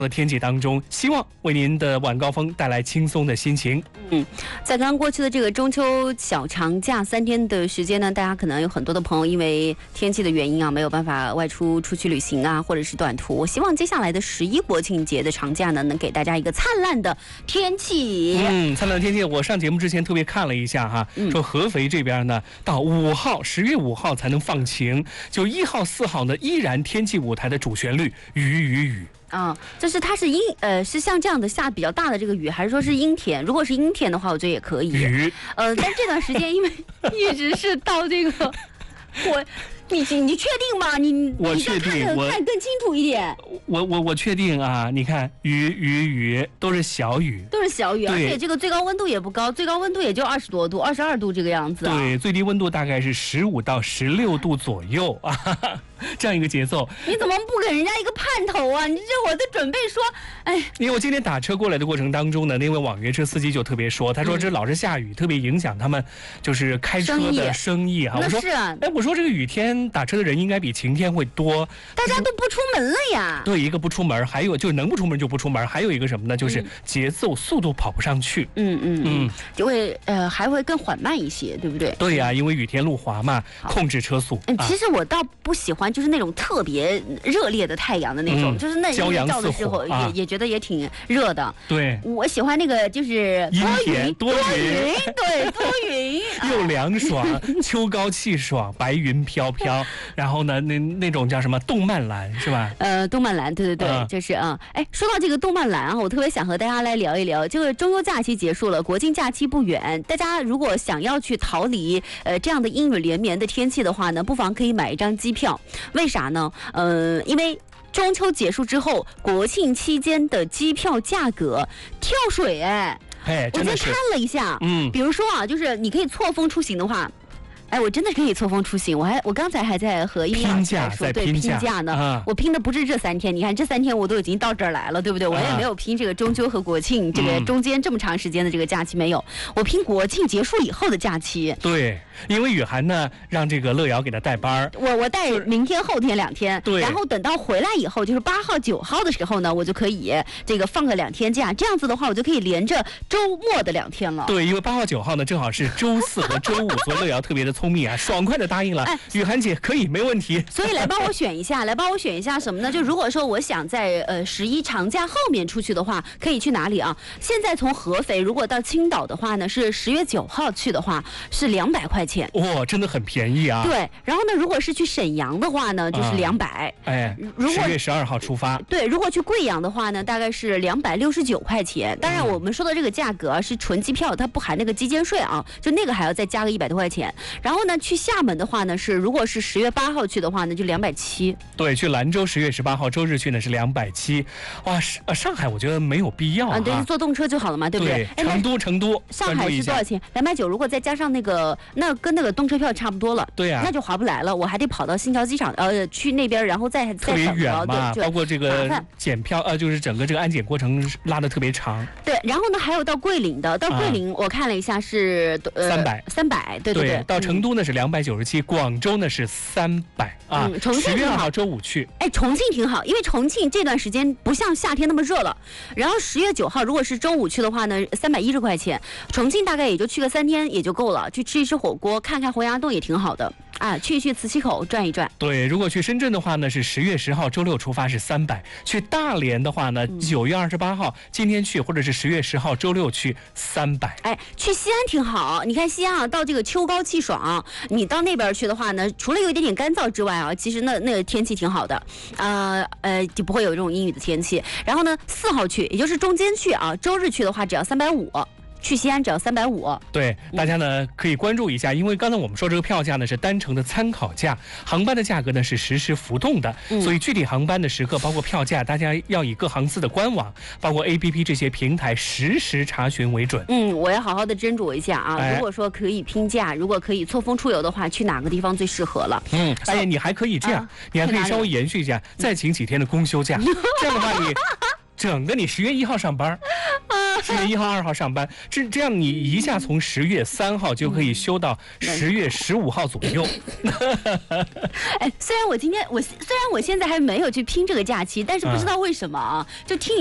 的天气当中，希望为您的晚高峰带来轻松的心情。 在刚过去的这个中秋小长假3天的时间呢，大家可能有很多的朋友因为天气的原因啊，没有办法外出去旅行啊，或者是短途。我希望接下来的11国庆节的长假呢，能给大家一个灿烂的天气。 灿烂的天气，我上节目之前特别看了一下哈，说合肥这边呢，到10月5号才能放晴，就1号、4号呢依然天气舞台的主旋律雨。 就是它是是像这样的下比较大的这个雨，还是说是阴天？如果是阴天的话，我觉得也可以。 雨。 但这段时间因为一直是到这个你确定吗？ 我确定， 我看更清楚一点。 我确定啊！你看雨都是小雨， 而且这个最高温度也不高，最高温度也就20多度、22度这个样子。 对，最低温度大概是15到16度左右啊。这样一个节奏， 你怎么不给人家一个盼头啊？我在准备说， 因为我今天打车过来的过程当中呢，那位网约车司机就特别说，他说这老是下雨，特别影响他们就是开车的生意哈。 我说是啊， 我说这个雨天打车的人应该比晴天会多， 大家都不出门了呀。 对，一个不出门，还有就是能不出门就不出门，还有一个什么呢？就是节奏速度跑不上去。 就会还会更缓慢一些，对不对？ 对呀，因为雨天路滑嘛，控制车速。 其实我倒不喜欢就是那种特别热烈的太阳的那种，就是那骄阳照的时候也觉得也挺热的。 对， 我喜欢那个就是多云， 又凉爽，秋高气爽，白云飘飘。然后呢，那种叫什么动漫蓝是吧？ 动漫蓝，对，就是说到这个动漫蓝啊，我特别想和大家来聊一聊。这个中秋假期结束了，国庆假期不远，大家如果想要去逃离这样的阴雨连绵的天气的话呢，不妨可以买一张机票。为啥呢？因为中秋结束之后，国庆期间的机票价格跳水我再看了一下，比如说啊，就是你可以错峰出行的话。我真的可以错峰出行。我刚才还在和英老师说，拼价呢。我拼的不是这3天，你看这3天我都已经到这儿来了，对不对？我也没有拼这个中秋和国庆这个中间这么长时间的这个假期，没有。我拼国庆结束以后的假期。 对，因为雨涵呢让这个乐瑶给他带班， 我带明天后天2天， 对。 然后等到回来以后，就是8号9号的时候呢，我就可以这个放个2天假，这样子的话，我就可以连着周末的2天了。 对，因为8号9号呢正好是周4和周5，所以乐瑶特别的聪明啊，爽快的答应了。雨涵姐可以，没问题。 所以来帮我选一下，什么呢？就如果说我想在11长假后面出去的话，可以去哪里啊？现在从合肥如果到青岛的话呢，是10月9号去的话是200块钱。 哇，真的很便宜啊。 对，然后呢，如果是去沈阳的话呢，就是200。如果 10月12号出发。 对，如果去贵阳的话呢，大概是269块钱。当然，我们说的这个价格是纯机票，它不含那个基建税啊，就那个还要再加个100多块钱。然后呢，去厦门的话呢，如果是10月8号去的话呢，就270。 对，去兰州10月18号周日去呢是270。哇，上海我觉得没有必要对，坐动车就好了嘛，对不对？ 成都， 上海是多少钱？290，如果再加上那个，那跟那个动车票差不多了。 对呀， 那就划不来了，我还得跑到新桥机场，去那边，然后再特别远嘛，包括这个检票，就是整个这个安检过程拉得特别长。 对，然后呢，还有到桂林的，到桂林我看了一下是300，对。 到成都呢是297，广州呢是300啊。10月2号周5去。 重庆挺好，因为重庆这段时间不像夏天那么热了。然后10月9号如果是周5去的话呢，310块钱，重庆大概也就去个3天也就够了，去吃一吃火锅，看看洪崖洞也挺好的啊，去磁器口转一转。 对，如果去深圳的话呢，是10月10号周6出发是300，去大连的话呢，9月28号今天去，或者是10月10号周6去300。 去西安挺好，你看西安啊，到这个秋高气爽，你到那边去的话呢，除了有一点点干燥之外啊，其实那个天气挺好的，就不会有这种阴雨的天气。然后呢，4号去，也就是中间去啊，周日去的话只要350。去西安只要350。 对，大家呢可以关注一下，因为刚才我们说这个票价呢是单程的参考价，航班的价格呢是实时浮动的，所以具体航班的时刻包括票价，大家要以各航司的官网，包括 APP 这些平台实时查询为准。 我要好好的斟酌一下啊。如果说可以拼假，如果可以错峰出游的话，去哪个地方最适合了？ 你还可以这样，你还可以稍微延续一下，再请几天的公休假，这样的话你整个你10月1号上班。 10月1号、2号上班，这样你一下从10月3号就可以休到10月15号左右。 哎，虽然我现在还没有去拼这个假期，但是不知道为什么啊，就听。